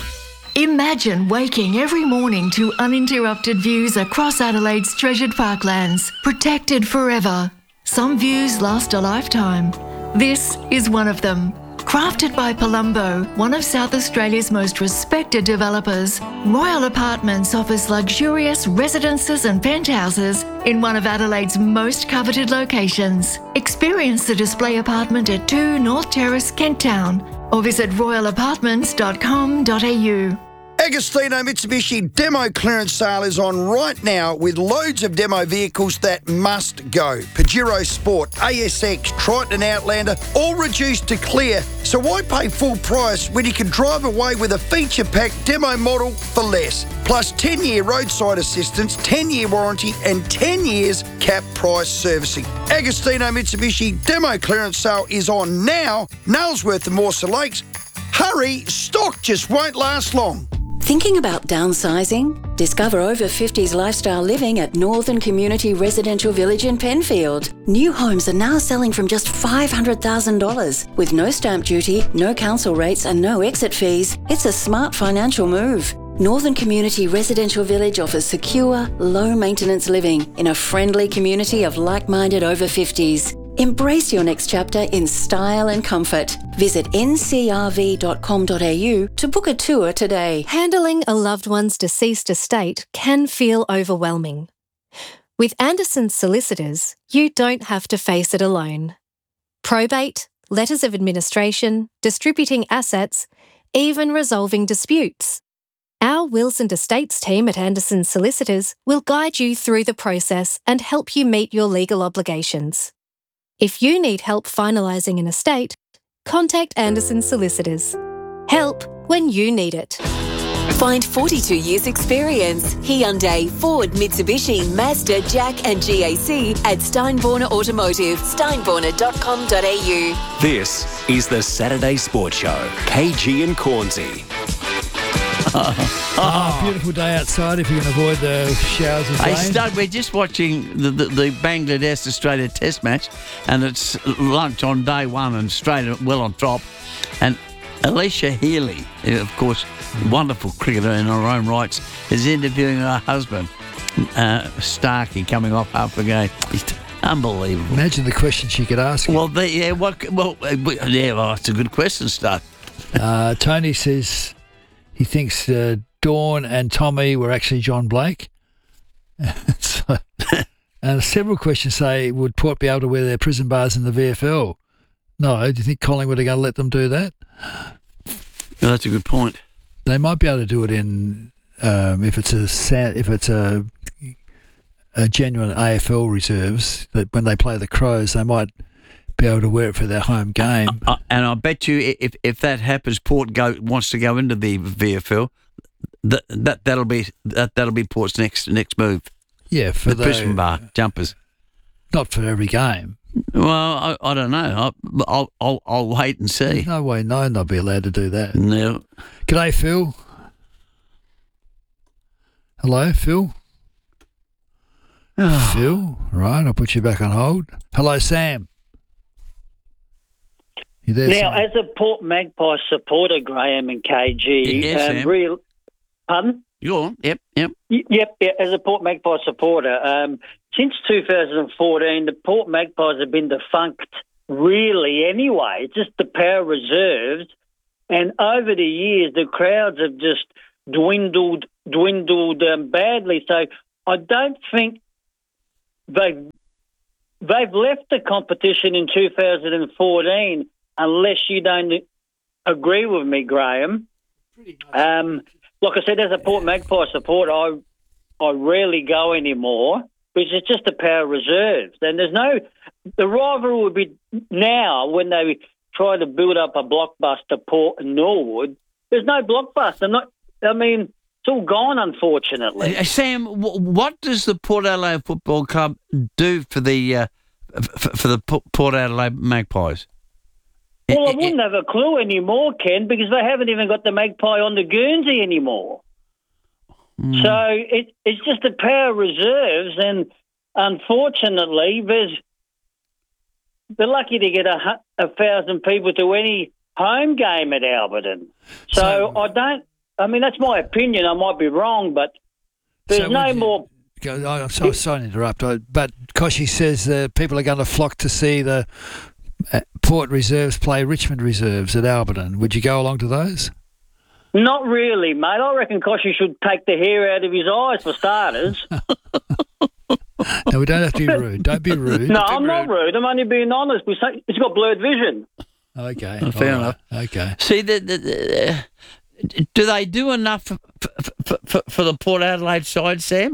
Imagine waking every morning to uninterrupted views across Adelaide's treasured parklands, protected forever. Some views last a lifetime. This is one of them. Crafted by Palumbo, one of South Australia's most respected developers, Royal Apartments offers luxurious residences and penthouses in one of Adelaide's most coveted locations. Experience the display apartment at two North Terrace, Kent Town, or visit royal apartments dot com dot a u. Agostino Mitsubishi demo clearance sale is on right now with loads of demo vehicles that must go. Pajero Sport, A S X, Triton and Outlander, all reduced to clear. So why pay full price when you can drive away with a feature-packed demo model for less? Plus ten-year roadside assistance, ten-year warranty and ten years cap price servicing. Agostino Mitsubishi demo clearance sale is on now. Nailsworth and Morse Lakes. Hurry, stock just won't last long. Thinking about downsizing? Discover over fifties lifestyle living at Northern Community Residential Village in Penfield. New homes are now selling from just five hundred thousand dollars. With no stamp duty, no council rates and no exit fees, it's a smart financial move. Northern Community Residential Village offers secure, low-maintenance living in a friendly community of like-minded over fifties. Embrace your next chapter in style and comfort. Visit n c r v dot com dot a u to book a tour today. Handling a loved one's deceased estate can feel overwhelming. With Anderson's Solicitors, you don't have to face it alone. Probate, letters of administration, distributing assets, even resolving disputes. Our Wills and Estates team at Anderson's Solicitors will guide you through the process and help you meet your legal obligations. If you need help finalising an estate, contact Anderson Solicitors. Help when you need it. Find forty-two years experience, Hyundai, Ford, Mitsubishi, Mazda, Jack and G A C at Steinborner Automotive, steinborner dot com dot a u. This is the Saturday Sports Show. K G and Cornsey. Oh, beautiful day outside if you can avoid the showers of Hey, rain. Stud, we're just watching the, the, the Bangladesh-Australia Test match, and it's lunch on day one and Australia well on top. And Alicia Healy, of course, wonderful cricketer in her own rights, is interviewing her husband, uh, Starkey, coming off half a game. It's unbelievable. Imagine the question she could ask. Well, the, yeah, what, well, uh, yeah, well, it's a good question, Stud. Uh, Tony says he thinks uh, Dawn and Tommy were actually John Blake. so, and several questions say, would Port be able to wear their prison bars in the V F L? No. Do you think Collingwood are going to let them do that? Well, that's a good point. They might be able to do it in um, if it's a sa- if it's a a genuine A F L reserves that when they play the Crows, they might be able to wear it for their home game. Uh, and I bet you if if that happens, Port go wants to go into the V F L. That that that'll be that that'll be Port's next next move. Yeah, for the Brisbane Bar jumpers. Not for every game. Well, I, I don't know. I'll, I'll I'll I'll wait and see. No way, no, they'll be allowed to do that. No. G'day, Phil. Hello, Phil. Phil, right? I'll put you back on hold. Hello, Sam. You there, now, Sam? as a Port Magpie supporter, Graham and K G, Yes, um, Sam. real, pardon? You're on. Yep, yep. Y- Yep, yeah, as a Port Magpie supporter, um, since two thousand fourteen, the Port Magpies have been defunct, really, anyway. It's just the power reserves. And over the years, the crowds have just dwindled, dwindled um, badly. So I don't think they've, they've left the competition in two thousand fourteen, unless you don't agree with me, Graham. Um, like I said, as a Port Magpie supporter, I I rarely go anymore because it's just the power reserves. And there's no... The rivalry would be now when they try to build up a blockbuster Port and Norwood. There's no blockbuster. Not, I mean, it's all gone, unfortunately. Uh, Sam, w- what does the Port Adelaide Football Club do for the uh, f- for the P- Port Adelaide Magpies? Well, I wouldn't have a clue anymore, Ken, because they haven't even got the Magpie on the Guernsey anymore. Mm. So it, it's just the power reserves, and unfortunately, there's they're lucky to get a, hu- a thousand people to any home game at Alberton. So, so I don't. I mean, that's my opinion. I might be wrong, but there's So no would you- more. Go- I'm sorry, sorry to interrupt, I- but Koshy says uh, people are going to flock to see the uh, Port Reserves play Richmond Reserves at Alberton. Would you go along to those? Not really, mate. I reckon Koshy should take the hair out of his eyes for starters. No, we don't have to be rude. Don't be rude. No, I'm not rude. I'm only being honest. We say it's got blurred vision. Okay, Fair all enough. right, Okay. See, the, the, the, uh, do they do enough for, for, for, for the Port Adelaide side, Sam?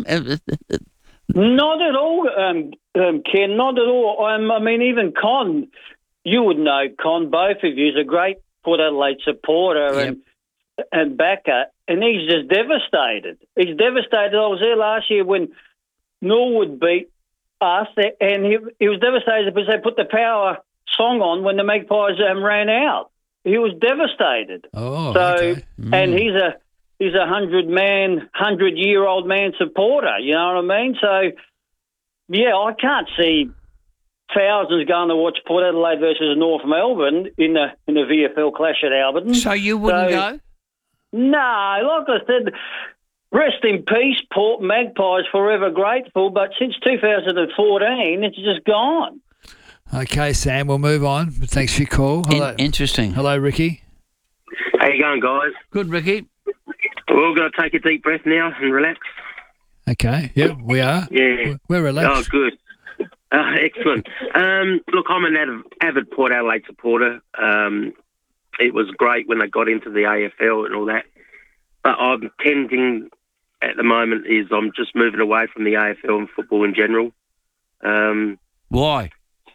Not at all, um, um, Ken. Not at all. Um, I mean, even Con, you would know Con. Both of you is a great Port Adelaide supporter Yep. and and backer, and he's just devastated. He's devastated. I was there last year when Norwood beat us, and he, he was devastated because they put the power song on when the Magpies um, ran out. He was devastated. Oh, so, okay. and he's a he's a hundred man, hundred year old man supporter. You know what I mean? So, yeah, I can't see thousands going to watch Port Adelaide versus North Melbourne in the in the V F L clash at Alberton. So you wouldn't So- go? No, like I said, rest in peace, Port Magpies, forever grateful. But since two thousand fourteen, it's just gone. Okay, Sam, we'll move on. Thanks for your call. Hello. In- interesting. Hello, Ricky. How you going, guys? Good, Ricky. We're all going to take a deep breath now and relax. Okay, yeah, we are. Yeah. We're relaxed. Oh, good. Uh, excellent. Um, look, I'm an avid, avid Port Adelaide supporter. Um, it was great when they got into the A F L and all that. But I'm tending at the moment is I'm just moving away from the A F L and football in general. Um, Why?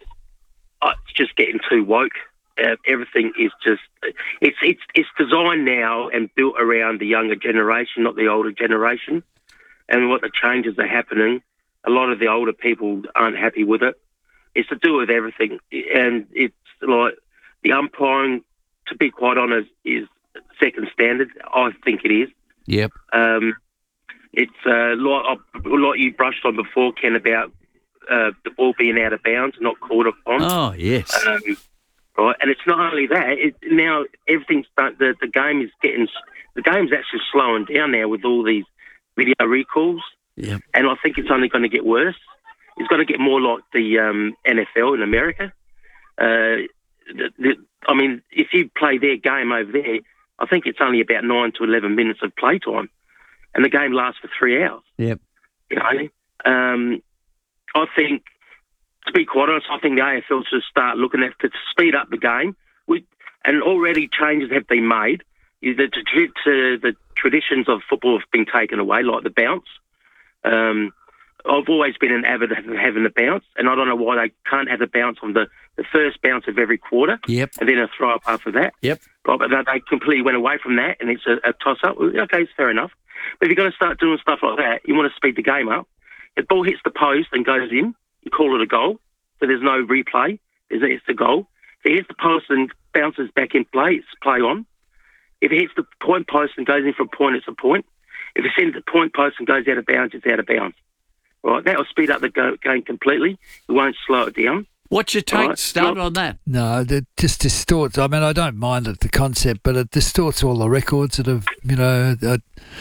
uh, it's just getting too woke. Uh, everything is just it's it's it's designed now and built around the younger generation, not the older generation. And what the changes are happening, a lot of the older people aren't happy with it. It's to do with everything, and it's like the umpiring. To be quite honest, is second standard. I think it is. Yep. Um, it's uh, like, like you brushed on before, Ken, about uh, the ball being out of bounds, not called upon. Oh, yes. Um, right, and it's not only that. It, now everything's the the game is getting the game's actually slowing down now with all these video recalls. Yeah. And I think it's only going to get worse. It's going to get more like the um, N F L in America. Uh, the, the, I mean, if you play their game over there, I think it's only about nine to eleven minutes of play time, and the game lasts for three hours. Yep. You know, um, I think, to be quite honest, I think the A F L should start looking at to speed up the game. We, and already changes have been made. The, the, the traditions of football have been taken away, like the bounce. Um, I've always been an avid of having a bounce, and I don't know why they can't have a bounce on the, the first bounce of every quarter, Yep. and then a throw up after that. Yep. But but they completely went away from that, and it's a, a toss up. Well, okay, it's fair enough. But if you're going to start doing stuff like that, you want to speed the game up. If the ball hits the post and goes in, you call it a goal. So there's no replay. It's, it's a goal. If it hits the post and bounces back in play, it's play on. If it hits the point post and goes in for a point, it's a point. If it's in the point post and goes out of bounds, it's out of bounds. Right, that will speed up the go- game completely. It won't slow it down. What's your take, Right. Start Well- on that? No, it just distorts. I mean, I don't mind it, the concept, but it distorts all the records that have, you know, uh,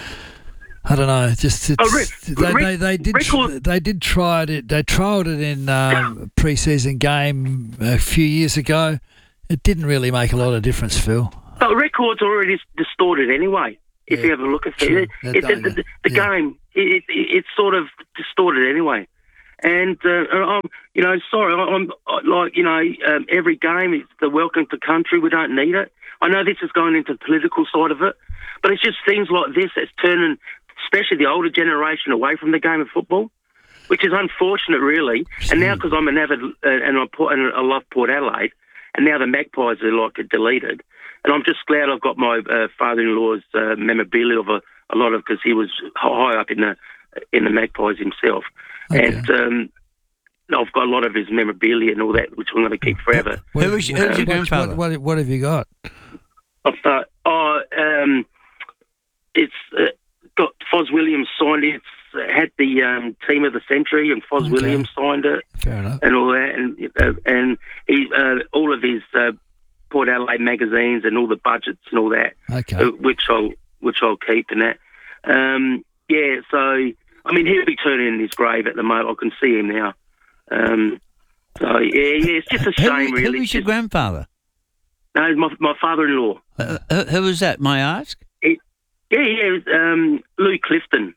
I don't know. Just it's, Oh, Rick, they, Rick, they they did record- they did try it. They trialled it in um, pre-season game a few years ago. It didn't really make a lot of difference, Phil. But records are already distorted anyway. If Yeah, you have a look at true. it, That it, the, don't- the, the yeah. game it, it, it's sort of distorted anyway. And uh, I'm, you know, sorry, I'm I- like, you know, um, every game it's the welcome to country. We don't need it. I know this is going into the political side of it, but it's just things like this that's turning, especially the older generation, away from the game of football, which is unfortunate, really. And now, because I'm an avid uh, and I put and I love Port Adelaide, and now the Magpies are like deleted. And I'm just glad I've got my uh, father-in-law's uh, memorabilia of a, a lot of, because he was high up in the in the Magpies himself, Okay. and um, I've got a lot of his memorabilia and all that, which I'm going to keep forever. What, Who was- who was your what- grandfather? What, what, what have you got? I thought, oh, um, it's uh, got Foz Williams signed it. It's had the um, team of the century, and Foz Okay. Williams signed it, Fair enough. and all that, and uh, and he uh, all of his uh, Port Adelaide magazines and all the budgets and all that, Okay. uh, which I'll which I'll keep and that. Um, yeah, so I mean he'll be turning in his grave at the moment. I can see him now. Um, so yeah, yeah, it's just a Who- shame, who, really. was your Just- grandfather? no, my my father-in-law. Uh, who, who was that, may I ask? He, yeah, yeah, it was, um, Lou Clifton.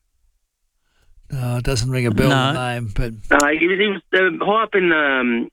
Oh, it doesn't ring a bell, No. the name, but Uh, he was, he was um, high up in, um,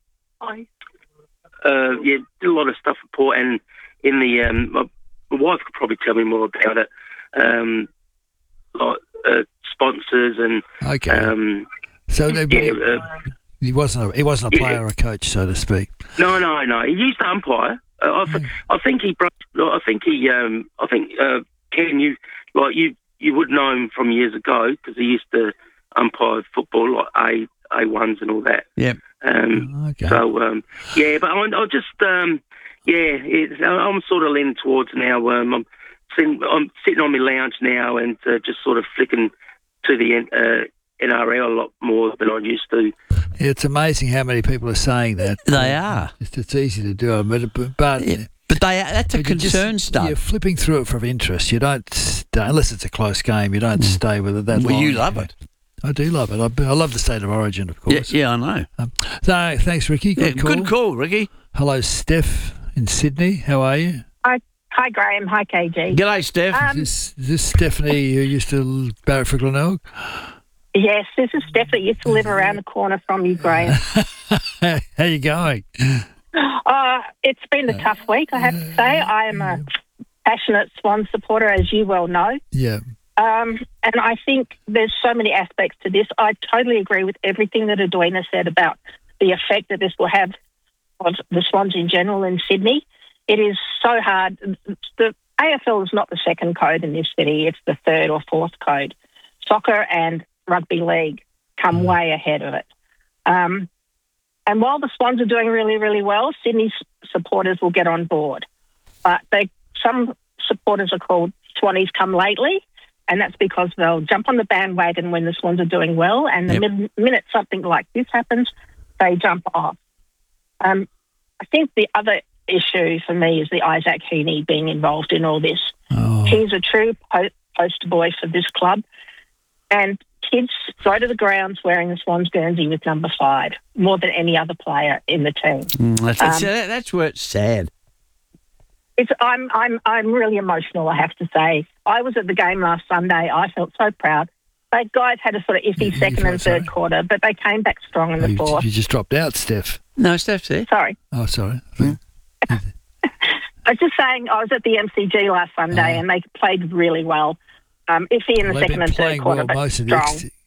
uh, yeah, did a lot of stuff for Port, and in the, um, my, my wife could probably tell me more about it, um, like, uh, sponsors and, okay. um, so they, yeah, uh, he wasn't a, he wasn't a Yeah. player or a coach, so to speak. no, no, no, he used to umpire. Uh, I, th- I think he broke, I think he, um, I think, uh, Ken, you, like, you, you would know him from years ago, because he used to umpire football, like A, A ones and all that. Yep. Um, Okay. So, um, yeah, but I, I just, um, yeah, it's, I'm sort of leaning towards now. Um, I'm, sitting, I'm sitting on my lounge now and uh, just sort of flicking to the uh, N R L a lot more than I used to. It's amazing how many people are saying that. They are. It's, it's easy to do, but but, but Yeah, but they that's a but you just- concern stuff. You're flipping through it for interest. You don't stay, unless it's a close game. You don't stay with it that Well, long. you love it. I do love it. I, I love the state of origin, of Yeah, course. yeah, I know. Um, so thanks, Ricky. Good Yeah, call. good call, Ricky. Hello, Steph in Sydney. How are you? Hi, hi, Graham. Hi, K G. G'day, Steph. Um, Is this, is this Stephanie who used to barrack for Glenelg? Yes, this is Steph that used to live around the corner from you, Graham. How you going? Uh, it's been a tough week, I have to say. I am a passionate Swan supporter, as you well know. Yeah. Um, and I think there's so many aspects to this. I totally agree with everything that Edwina said about the effect that this will have on the Swans in general in Sydney. It is so hard. The A F L is not the second code in this city. It's the third or fourth code. Soccer and rugby league come way ahead of it. Um, and while the Swans are doing really, really well, Sydney's supporters will get on board. But they, some supporters are called Swannies come lately, and that's because they'll jump on the bandwagon when the Swans are doing well, and the Yep. min- minute something like this happens, they jump off. Um, I think the other issue for me is the Isaac Heaney being involved in all this. Oh. He's a true po- poster boy for this club, and kids go to the grounds wearing the Swans guernsey with number five more than any other player in the team. Mm, that's, that's, Um, that's where it's sad. It's, I'm, I'm, I'm really emotional, I have to say. I was at the game last Sunday. I felt so proud. They guys had a sort of iffy You- second you and felt third quarter, but they came back strong in Oh, the you, fourth. you just dropped out, Steph. No, Steph's there. Sorry. Oh, sorry. I was just saying I was at the M C G last Sunday and they played really well. Um, iffy in the Well, they've second been and third playing quarter, well but most of the strong. ex-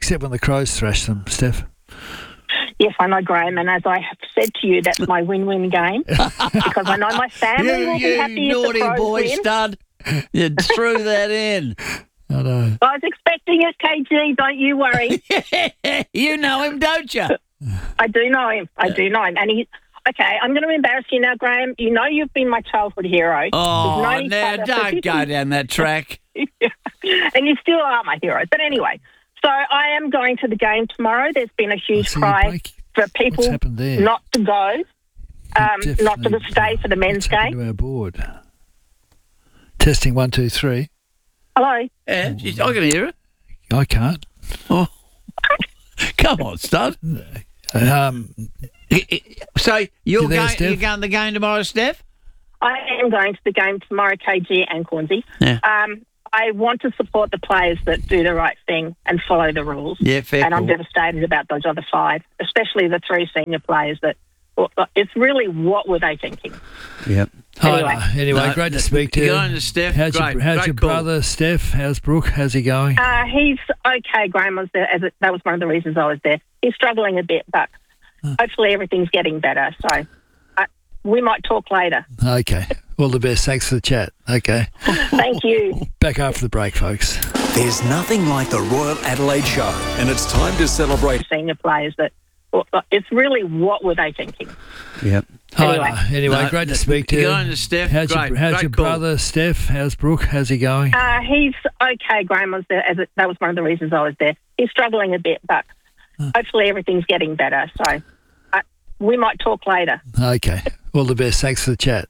except when the Crows thrash them, Steph. Yes, I know, Graham, and as I have said to you, that's my win-win game because I know my family You, will be you happy if the naughty Crows boy win. stud. You threw that in. I know. I was expecting it, K G. Don't you worry. You know him, don't you? I do know him. I do know him, and he. Okay, I'm going to embarrass you now, Graham. You know you've been my childhood hero. Oh, We've known each now other for don't fifty go down that track. and you still are my hero. But anyway, so I am going to the game tomorrow. There's been a huge cry for people there? not to go, um, not to stay for the men's game. To our board. Testing one, two, three. Hello. Yeah, I can hear it. I can't. Oh, come on, stud. Um, so you're You there, going? Steph? You're going to the game tomorrow, Steph? I am going to the game tomorrow, K G and Cornsey. Yeah. Um, I want to support the players that do the right thing and follow the rules. Yeah, fair And I'm call. devastated about those other five, especially the three senior players that. Well, it's really what were they thinking? Yep. Anyway. Hi, anyway, No, great to speak to you. Good on you, Steph. How's Great, your, how's great your call. brother, Steph? How's Brooke? How's he going? Uh, he's okay. Graham was there. As a, that was one of the reasons I was there. He's struggling a bit, but hopefully everything's getting better. So uh, we might talk later. Okay. All the best. Thanks for the chat. Okay. Thank you. Back after the break, folks. There's nothing like the Royal Adelaide Show, and it's time to celebrate. Senior players that. Well, it's really what were they thinking? Yep. Anyway. Hi, anyway, No, great to speak to you. Good on you, Steph. How's Great, your, how's great your call. brother, Steph? How's Brooke? How's he going? Uh, he's okay. Graham was there. As a, that was one of the reasons I was there. He's struggling a bit, but hopefully everything's getting better. So uh, we might talk later. Okay. All the best. Thanks for the chat.